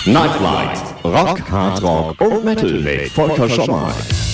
Nightflight. Rock, Hard Rock und Metal mit Volker Schommer.